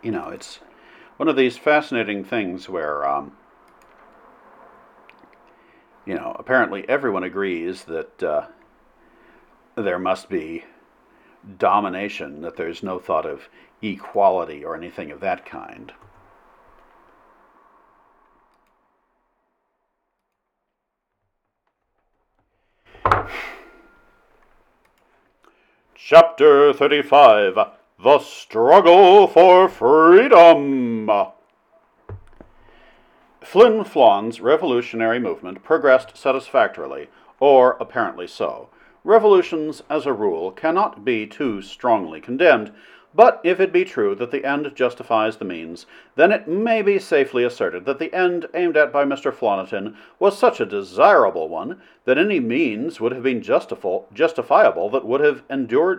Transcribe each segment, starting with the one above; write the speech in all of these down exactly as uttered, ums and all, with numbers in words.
you know, it's one of these fascinating things where, um, you know, apparently everyone agrees that uh, there must be domination, that there's no thought of equality or anything of that kind. Chapter thirty-five, The Struggle for Freedom. Flin Flon's revolutionary movement progressed satisfactorily, or apparently so. Revolutions, as a rule, cannot be too strongly condemned, but if it be true that the end justifies the means, then it may be safely asserted that the end aimed at by Mister Floniton was such a desirable one that any means would have been justifiable that would have endured.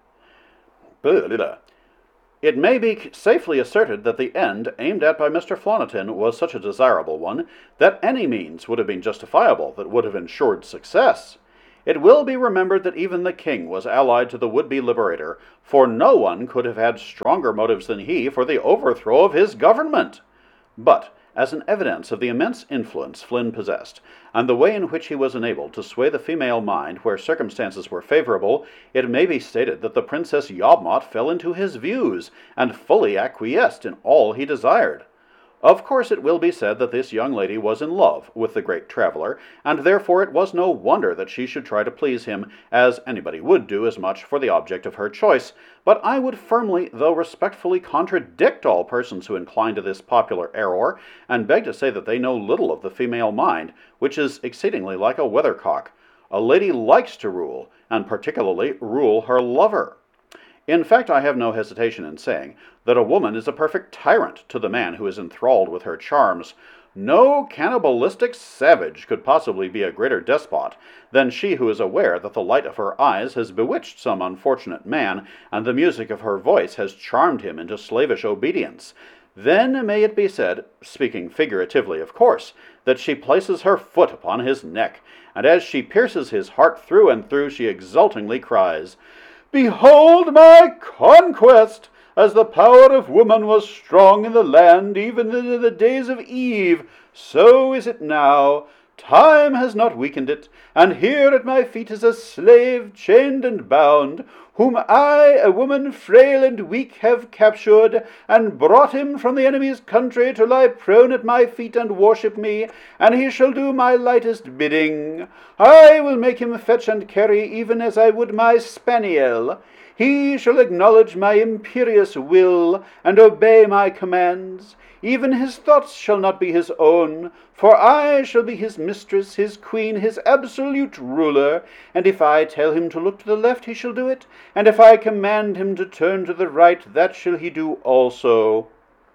It may be safely asserted that the end aimed at by Mister Floniton was such a desirable one that any means would have been justifiable that would have ensured success. It will be remembered that even the king was allied to the would-be liberator, for no one could have had stronger motives than he for the overthrow of his government. But, as an evidence of the immense influence Flynn possessed, and the way in which he was enabled to sway the female mind where circumstances were favorable, it may be stated that the Princess Yawmot fell into his views, and fully acquiesced in all he desired. Of course it will be said that this young lady was in love with the great traveller, and therefore it was no wonder that she should try to please him, as anybody would do as much for the object of her choice. But I would firmly, though respectfully, contradict all persons who incline to this popular error, and beg to say that they know little of the female mind, which is exceedingly like a weathercock. A lady likes to rule, and particularly rule her lover. In fact, I have no hesitation in saying that a woman is a perfect tyrant to the man who is enthralled with her charms. No cannibalistic savage could possibly be a greater despot than she who is aware that the light of her eyes has bewitched some unfortunate man, and the music of her voice has charmed him into slavish obedience. Then may it be said, speaking figuratively of course, that she places her foot upon his neck, and as she pierces his heart through and through, she exultingly cries, "Behold my conquest! As the power of woman was strong in the land even in the days of Eve, so is it now. Time has not weakened it, and here at my feet is a slave chained and bound, whom I, a woman frail and weak, have captured, and brought him from the enemy's country to lie prone at my feet and worship me, and he shall do my lightest bidding. I will make him fetch and carry even as I would my spaniel. He shall acknowledge my imperious will, and obey my commands. Even his thoughts shall not be his own, for I shall be his mistress, his queen, his absolute ruler, and if I tell him to look to the left, he shall do it, and if I command him to turn to the right, that shall he do also."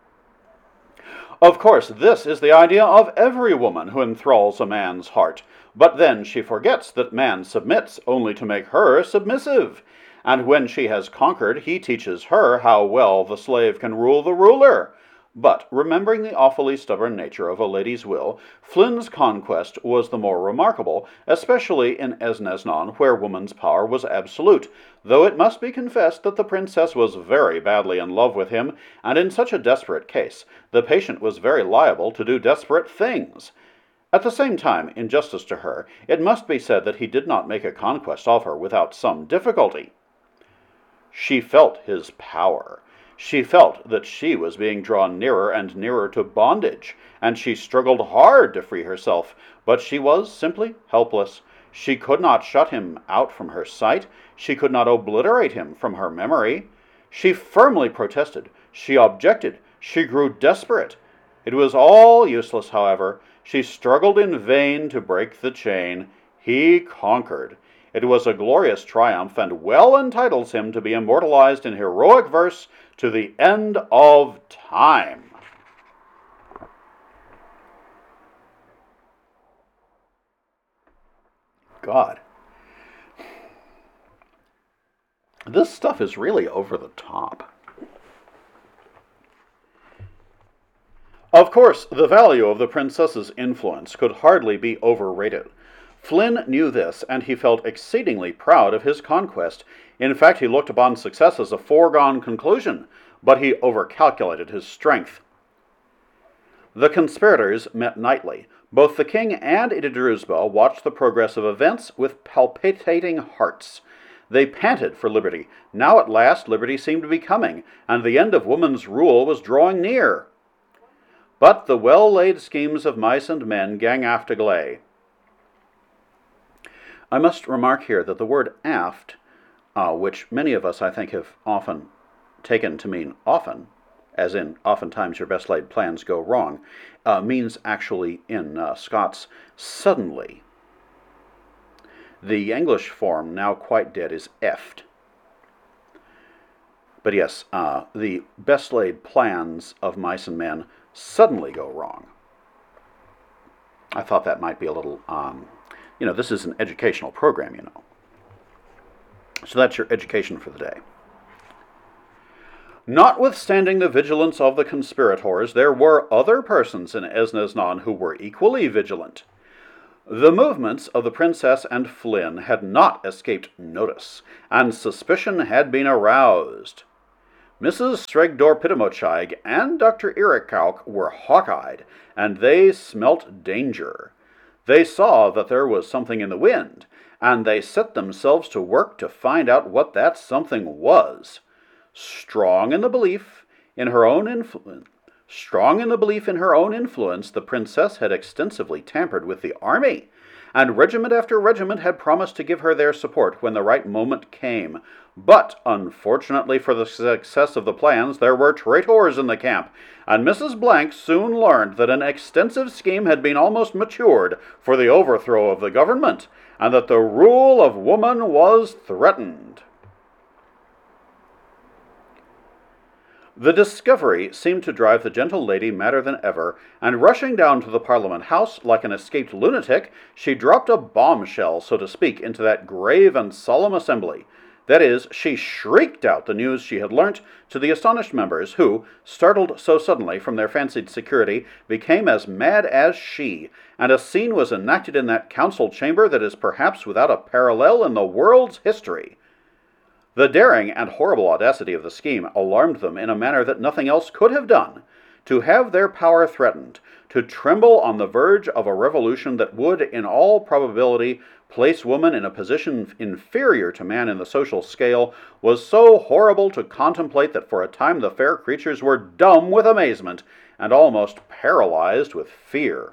Of course, this is the idea of every woman who enthralls a man's heart, but then she forgets that man submits only to make her submissive, and when she has conquered, he teaches her how well the slave can rule the ruler. But, remembering the awfully stubborn nature of a lady's will, Flynn's conquest was the more remarkable, especially in Esnesnon, where woman's power was absolute, though it must be confessed that the princess was very badly in love with him, and in such a desperate case, the patient was very liable to do desperate things. At the same time, in justice to her, it must be said that he did not make a conquest of her without some difficulty. She felt his power. She felt that she was being drawn nearer and nearer to bondage, and she struggled hard to free herself, but she was simply helpless. She could not shut him out from her sight. She could not obliterate him from her memory. She firmly protested. She objected. She grew desperate. It was all useless, however. She struggled in vain to break the chain. He conquered. It was a glorious triumph, and well entitles him to be immortalized in heroic verse to the end of time. God. This stuff is really over the top. Of course, the value of the princess's influence could hardly be overrated. Flynn knew this, and he felt exceedingly proud of his conquest. In fact, he looked upon success as a foregone conclusion, but he overcalculated his strength. The conspirators met nightly. Both the king and Ididruzba watched the progress of events with palpitating hearts. They panted for liberty. Now at last liberty seemed to be coming, and the end of woman's rule was drawing near. But the well-laid schemes of mice and men gang aft agley. I must remark here that the word aft, uh, which many of us, I think, have often taken to mean often, as in oftentimes your best-laid plans go wrong, uh, means actually in uh, Scots suddenly. The English form, now quite dead, is eft. But yes, uh, the best-laid plans of mice and men suddenly go wrong. I thought that might be a little, um, you know, this is an educational program, you know. So that's your education for the day. Notwithstanding the vigilance of the conspirators, there were other persons in Esneznon who were equally vigilant. The movements of the princess and Flynn had not escaped notice, and suspicion had been aroused. Missus Stregdor-Pitamochaig and Doctor Irikauk were hawk-eyed, and they smelt danger. They saw that there was something in the wind, and they set themselves to work to find out what that something was. Strong in the belief in her own influence, strong in the belief in her own influence, the princess had extensively tampered with the army, and regiment after regiment had promised to give her their support when the right moment came. But, unfortunately for the success of the plans, there were traitors in the camp, and Missus Blank soon learned that an extensive scheme had been almost matured for the overthrow of the government, and that the rule of woman was threatened. The discovery seemed to drive the gentle lady madder than ever, and rushing down to the Parliament House like an escaped lunatic, she dropped a bombshell, so to speak, into that grave and solemn assembly. That is, she shrieked out the news she had learnt to the astonished members, who, startled so suddenly from their fancied security, became as mad as she, and a scene was enacted in that council chamber that is perhaps without a parallel in the world's history. The daring and horrible audacity of the scheme alarmed them in a manner that nothing else could have done. To have their power threatened, to tremble on the verge of a revolution that would, in all probability, place woman in a position inferior to man in the social scale, was so horrible to contemplate that for a time the fair creatures were dumb with amazement, and almost paralyzed with fear.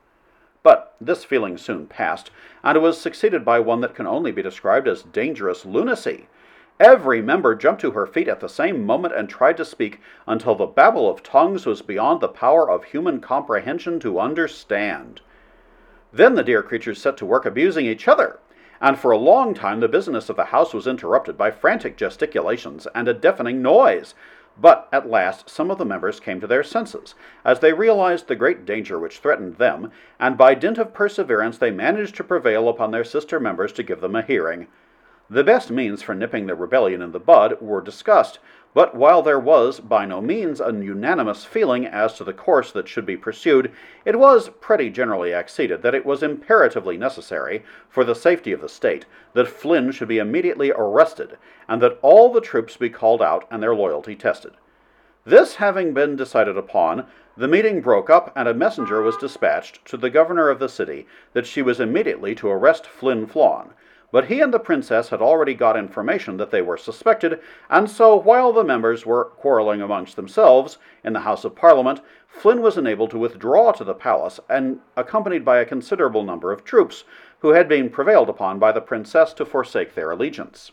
But this feeling soon passed, and it was succeeded by one that can only be described as dangerous lunacy. Every member jumped to her feet at the same moment and tried to speak, until the babble of tongues was beyond the power of human comprehension to understand. Then the dear creatures set to work abusing each other, and for a long time the business of the house was interrupted by frantic gesticulations and a deafening noise. But at last some of the members came to their senses, as they realized the great danger which threatened them, and by dint of perseverance they managed to prevail upon their sister members to give them a hearing. The best means for nipping the rebellion in the bud were discussed, but while there was by no means an unanimous feeling as to the course that should be pursued, it was pretty generally acceded that it was imperatively necessary, for the safety of the state, that Flynn should be immediately arrested, and that all the troops be called out and their loyalty tested. This having been decided upon, the meeting broke up, and a messenger was dispatched to the governor of the city that she was immediately to arrest Flynn Flon. But he and the princess had already got information that they were suspected, and so while the members were quarrelling amongst themselves in the House of Parliament, Flynn was enabled to withdraw to the palace, and accompanied by a considerable number of troops, who had been prevailed upon by the princess to forsake their allegiance.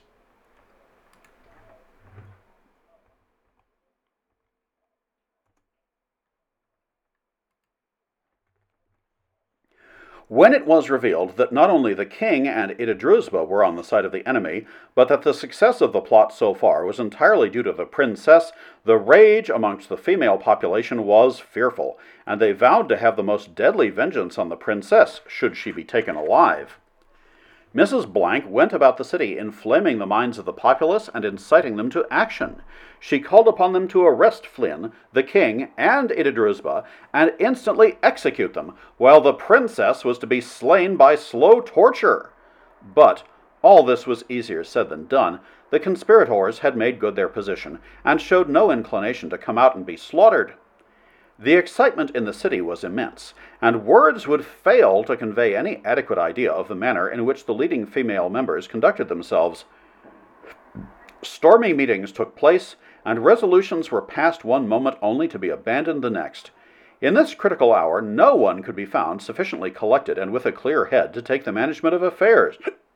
When it was revealed that not only the king and Ididruzba were on the side of the enemy, but that the success of the plot so far was entirely due to the princess, the rage amongst the female population was fearful, and they vowed to have the most deadly vengeance on the princess, should she be taken alive. Missus Blank went about the city inflaming the minds of the populace and inciting them to action. She called upon them to arrest Flynn, the king, and Ididruzba, and instantly execute them, while the princess was to be slain by slow torture. But All this was easier said than done. The conspirators had made good their position, and showed no inclination to come out and be slaughtered. The excitement in the city was immense, and words would fail to convey any adequate idea of the manner in which the leading female members conducted themselves. Stormy meetings took place, and resolutions were passed one moment only to be abandoned the next. In this critical hour, no one could be found sufficiently collected and with a clear head to take the management of affairs.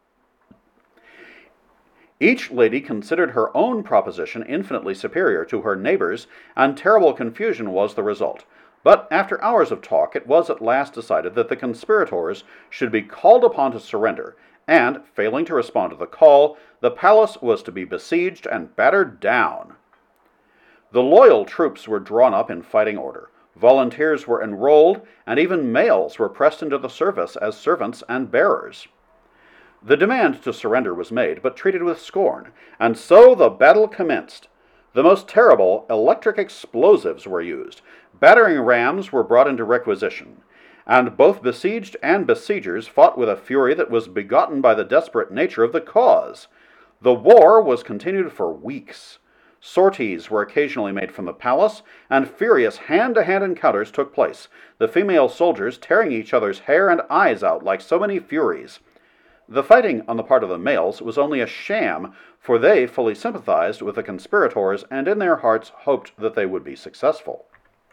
Each lady considered her own proposition infinitely superior to her neighbor's, and terrible confusion was the result. But after hours of talk, it was at last decided that the conspirators should be called upon to surrender, and, failing to respond to the call, the palace was to be besieged and battered down. The loyal troops were drawn up in fighting order. Volunteers were enrolled, and even males were pressed into the service as servants and bearers. The demand to surrender was made, but treated with scorn, and so the battle commenced. The most terrible electric explosives were used. Battering rams were brought into requisition, and both besieged and besiegers fought with a fury that was begotten by the desperate nature of the cause. The war was continued for weeks. Sorties were occasionally made from the palace, and furious hand-to-hand encounters took place, the female soldiers tearing each other's hair and eyes out like so many furies. The fighting on the part of the males was only a sham, for they fully sympathized with the conspirators and in their hearts hoped that they would be successful.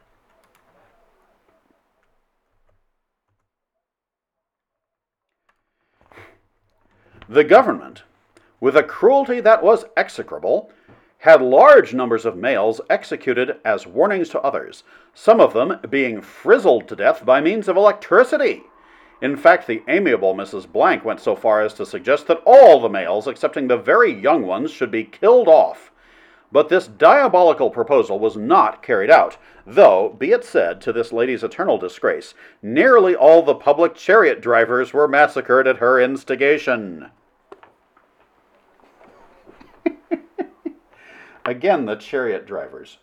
The government, with a cruelty that was execrable, had large numbers of males executed as warnings to others, some of them being frizzled to death by means of electricity. In fact, the amiable Missus Blank went so far as to suggest that all the males, excepting the very young ones, should be killed off. But this diabolical proposal was not carried out, though, be it said, to this lady's eternal disgrace, nearly all the public chariot drivers were massacred at her instigation. Again, the chariot drivers.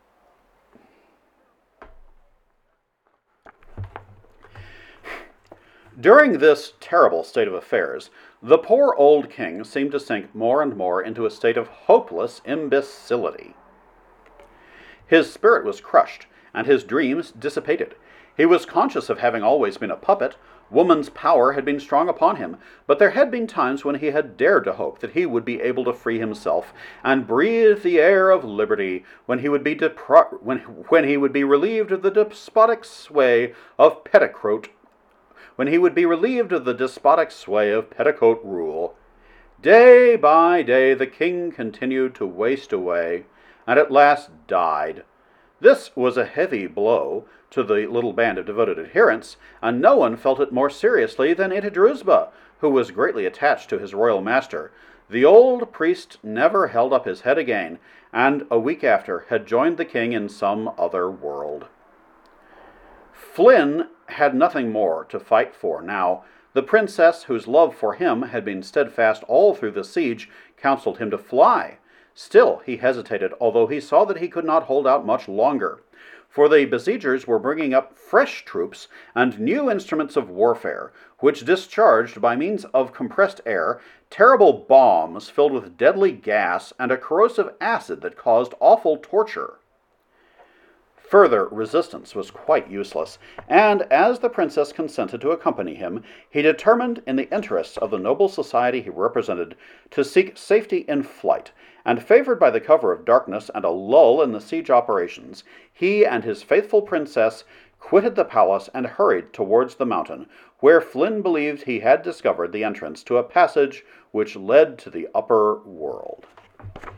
During this terrible state of affairs, the poor old king seemed to sink more and more into a state of hopeless imbecility. His spirit was crushed, and his dreams dissipated. He was conscious of having always been a puppet. Woman's power had been strong upon him, but there had been times when he had dared to hope that he would be able to free himself and breathe the air of liberty, when he would be depro- when, when he would be relieved of the despotic sway of petticoat when he would be relieved of the despotic sway of petticoat rule. Day by day the king continued to waste away, and at last died. This was a heavy blow to the little band of devoted adherents, and no one felt it more seriously than Itidruzba, who was greatly attached to his royal master. The old priest never held up his head again, and a week after had joined the king in some other world. Flynn had nothing more to fight for now. The princess, whose love for him had been steadfast all through the siege, counseled him to fly. Still he hesitated, although he saw that he could not hold out much longer. For the besiegers were bringing up fresh troops and new instruments of warfare, which discharged, by means of compressed air, terrible bombs filled with deadly gas and a corrosive acid that caused awful torture. Further resistance was quite useless, and as the princess consented to accompany him, he determined, in the interests of the noble society he represented, to seek safety in flight, and favored by the cover of darkness and a lull in the siege operations, he and his faithful princess quitted the palace and hurried towards the mountain, where Flynn believed he had discovered the entrance to a passage which led to the upper world.